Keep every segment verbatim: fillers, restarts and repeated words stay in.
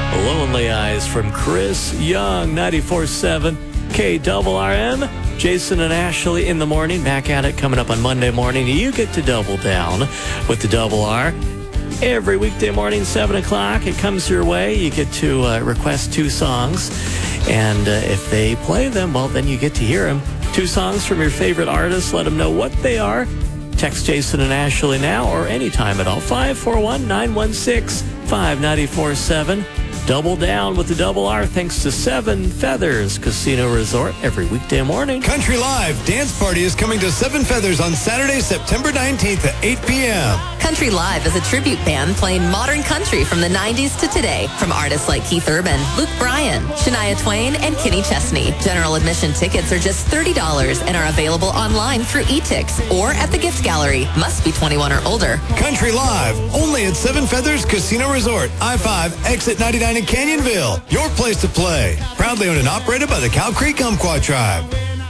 Lonely Eyes from Chris Young, ninety-four point seven K double R M. Jason and Ashley in the morning, back at it coming up on Monday morning. You get to double down with the Double R. Every weekday morning, seven o'clock, it comes your way. You get to uh, request two songs. And uh, if they play them, well, then you get to hear them. Two songs from your favorite artists. Let them know what they are. Text Jason and Ashley now or anytime at all. five four one, nine one six, five nine four seven. Double down with the Double R thanks to Seven Feathers Casino Resort every weekday morning. Country Live Dance Party is coming to Seven Feathers on Saturday, September nineteenth at eight p.m. Country Live is a tribute band playing modern country from the nineties to today. From artists like Keith Urban, Luke Bryan, Shania Twain, and Kenny Chesney. General admission tickets are just thirty dollars and are available online through eTix or at the Gift Gallery. Must be twenty-one or older. Country Live, only at Seven Feathers Casino Resort, I five, exit ninety-nine in Canyonville. Your place to play. Proudly owned and operated by the Cow Creek Umpqua Tribe.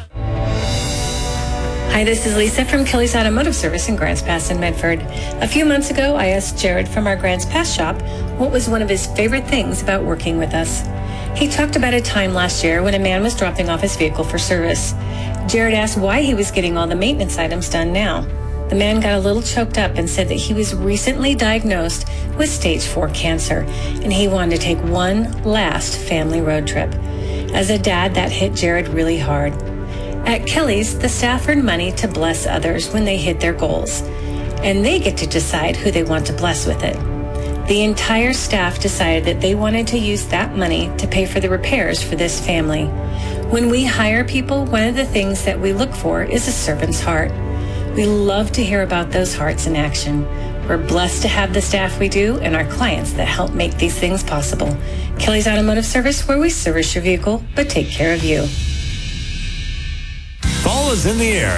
Hi, this is Lisa from Kelly's Automotive Service in Grants Pass in Medford. A few months ago, I asked Jared from our Grants Pass shop what was one of his favorite things about working with us. He talked about a time last year when a man was dropping off his vehicle for service. Jared asked why he was getting all the maintenance items done now. The man got a little choked up and said that he was recently diagnosed with stage four cancer, and he wanted to take one last family road trip. As a dad, that hit Jared really hard. At Kelly's, the staff earn money to bless others when they hit their goals, and they get to decide who they want to bless with it. The entire staff decided that they wanted to use that money to pay for the repairs for this family. When we hire people, one of the things that we look for is a servant's heart. We love to hear about those hearts in action. We're blessed to have the staff we do and our clients that help make these things possible. Kelly's Automotive Service, where we service your vehicle, but take care of you. Fall is in the air